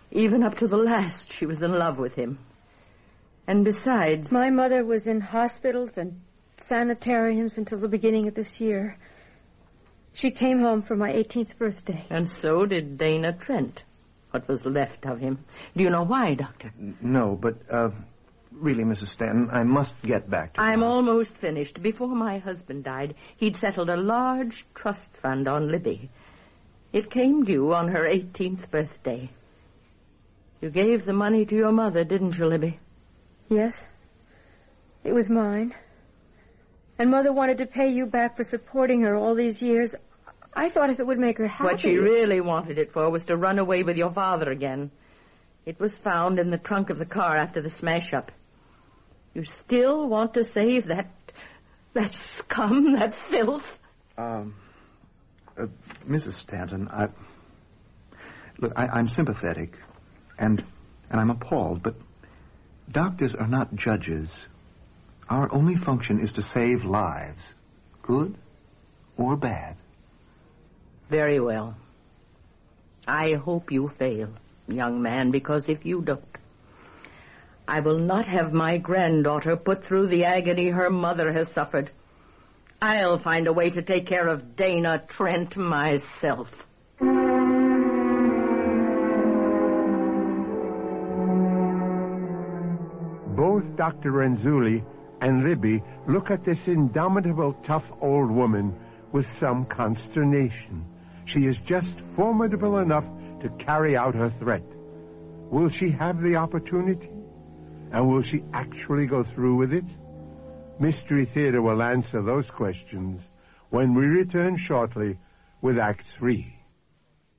Even up to the last, she was in love with him. And besides... My mother was in hospitals and sanitariums until the beginning of this year. She came home for my 18th birthday. And so did Dana Trent, what was left of him. Do you know why, Doctor? No, but, really, Mrs. Stanton, I must get back to... I'm almost finished. Before my husband died, he'd settled a large trust fund on Libby. It came due on her 18th birthday. You gave the money to your mother, didn't you, Libby? Yes. It was mine. And Mother wanted to pay you back for supporting her all these years. I thought if it would make her happy... What she really wanted it for was to run away with your father again. It was found in the trunk of the car after the smash-up. You still want to save that scum, that filth? Mrs. Stanton, I'm sympathetic, and I'm appalled, but doctors are not judges. Our only function is to save lives, good or bad. Very well. I hope you fail, young man, because if you don't, I will not have my granddaughter put through the agony her mother has suffered. I'll find a way to take care of Dana Trent myself. Both Dr. Renzulli and Libby look at this indomitable, tough old woman with some consternation. She is just formidable enough to carry out her threat. Will she have the opportunity? And will she actually go through with it? Mystery Theater will answer those questions when we return shortly with Act 3.